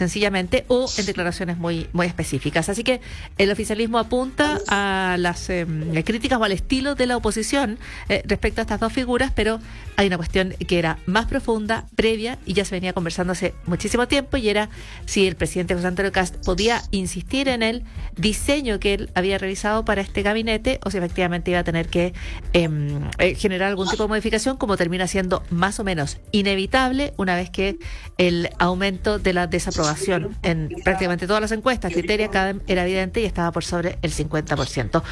sencillamente, o en declaraciones muy, muy específicas. Así que el oficialismo apunta a las críticas o al estilo de la oposición respecto a estas dos figuras, pero hay una cuestión que era más profunda, previa, y ya se venía conversando hace muchísimo tiempo, y era si el presidente José Antonio Kast podía insistir en el diseño que él había realizado para este gabinete, o si efectivamente iba a tener que generar algún tipo de modificación, como termina siendo más o menos inevitable una vez que el aumento de la desaprobación en prácticamente todas las encuestas, Criteria Academ, era evidente y estaba por sobre el 50%.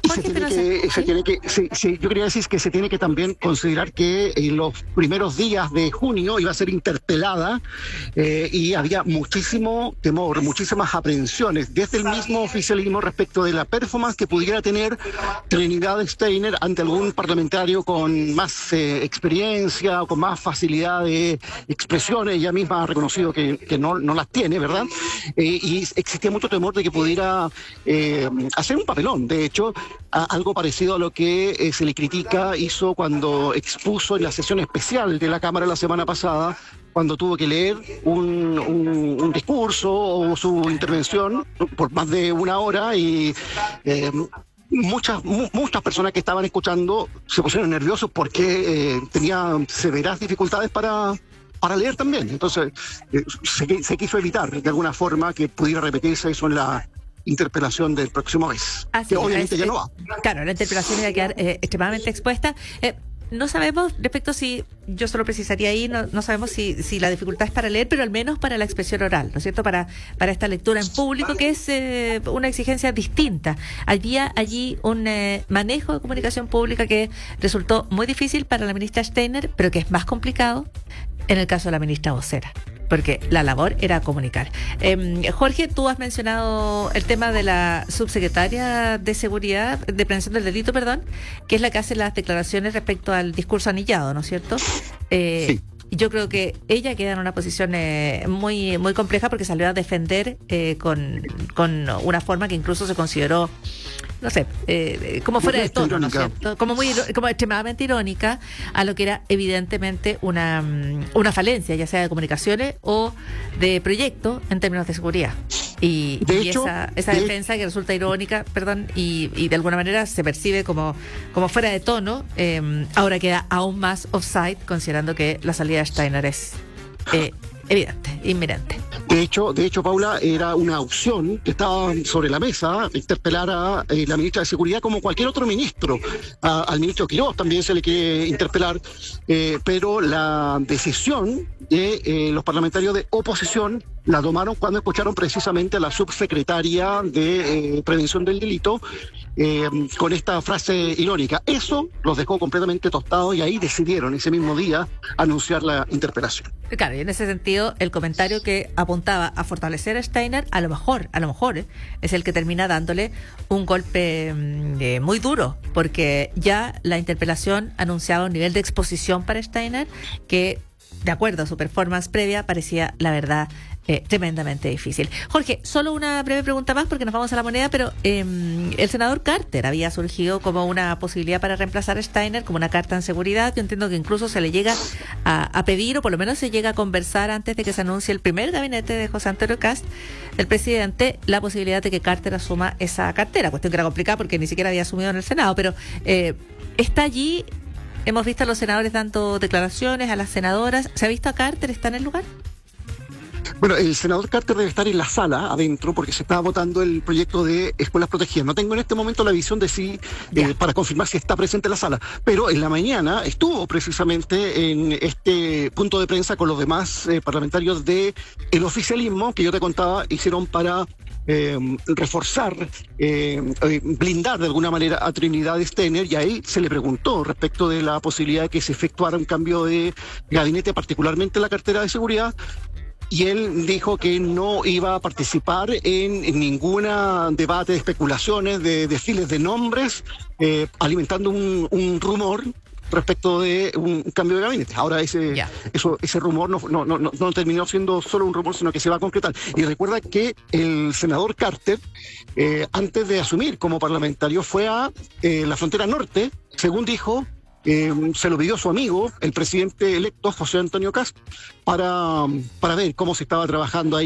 Yo quería decir que se tiene que también considerar que en los primeros días de junio iba a ser interpelada y había muchísimo temor, muchísimas aprehensiones desde el mismo oficialismo respecto de la performance que pudiera tener Trinidad Steiner ante algún parlamentario con más experiencia o con más facilidad de expresiones. Ella misma ha reconocido que no las tiene, ¿verdad? Y existía mucho temor de que pudiera hacer un papelón. De hecho, algo parecido a lo que se le critica hizo cuando expuso en la sesión especial de la Cámara la semana pasada, cuando tuvo que leer un discurso o su intervención por más de una hora, y muchas personas que estaban escuchando se pusieron nerviosos porque tenían severas dificultades para leer también. Entonces se quiso evitar de alguna forma que pudiera repetirse eso en la interpelación del próximo mes, que obviamente ya no va. Claro, la interpelación iba a quedar extremadamente expuesta. No sabemos respecto si, yo solo precisaría ahí, no sabemos si la dificultad es para leer, pero al menos para la expresión oral, ¿no es cierto? Para esta lectura en público, que es una exigencia distinta. Había allí un manejo de comunicación pública que resultó muy difícil para la ministra Steiner, pero que es más complicado en el caso de la ministra vocera, porque la labor era comunicar. Jorge, tú has mencionado el tema de la subsecretaria de Seguridad, de Prevención del Delito, que es la que hace las declaraciones respecto al discurso anillado, ¿no es cierto? Sí. Yo creo que ella queda en una posición muy, muy compleja, porque salió a defender con una forma que incluso se consideró, no sé, como fuera de tono, ¿no es cierto? Como extremadamente irónica a lo que era evidentemente una falencia, ya sea de comunicaciones o de proyecto en términos de seguridad. Y esa defensa que resulta irónica, y de alguna manera se percibe como fuera de tono, ahora queda aún más offside, considerando que la salida de Steiner es evidente, inminente. De hecho, Paula, era una opción que estaba sobre la mesa, interpelar a la ministra de Seguridad como cualquier otro ministro. Al ministro Quiroz también se le quiere interpelar, pero la decisión de los parlamentarios de oposición la tomaron cuando escucharon precisamente a la subsecretaria de Prevención del Delito con esta frase irónica. Eso los dejó completamente tostados, y ahí decidieron ese mismo día anunciar la interpelación. Claro, y en ese sentido, el comentario que apuntaba a fortalecer a Steiner, a lo mejor, es el que termina dándole un golpe muy duro, porque ya la interpelación anunciaba un nivel de exposición para Steiner que, de acuerdo a su performance previa, parecía, la verdad, tremendamente difícil. Jorge, solo una breve pregunta más, porque nos vamos a la moneda, pero el senador Carter había surgido como una posibilidad para reemplazar a Steiner, como una carta en seguridad. Yo entiendo que incluso se le llega a pedir, o por lo menos se llega a conversar antes de que se anuncie el primer gabinete de José Antonio Kast, el presidente, la posibilidad de que Carter asuma esa cartera, cuestión que era complicada porque ni siquiera había asumido en el Senado, pero está allí. Hemos visto a los senadores dando declaraciones, a las senadoras. ¿Se ha visto a Carter? ¿Está en el lugar? Bueno, el senador Carter debe estar en la sala adentro, porque se está votando el proyecto de escuelas protegidas. No tengo en este momento la visión de para confirmar si está presente en la sala, pero en la mañana estuvo precisamente en este punto de prensa con los demás parlamentarios del oficialismo que yo te contaba, hicieron para reforzar, blindar de alguna manera a Trinidad Steiner, y ahí se le preguntó respecto de la posibilidad de que se efectuara un cambio de gabinete, particularmente en la cartera de seguridad, y él dijo que no iba a participar en ningún debate de especulaciones, de desfiles de nombres, alimentando un rumor respecto de un cambio de gabinete. Ahora ese rumor no terminó siendo solo un rumor, sino que se va a concretar. Y recuerda que el senador Carter, antes de asumir como parlamentario, fue a la frontera norte, según dijo, se lo pidió su amigo, el presidente electo José Antonio Kast, para ver cómo se estaba trabajando ahí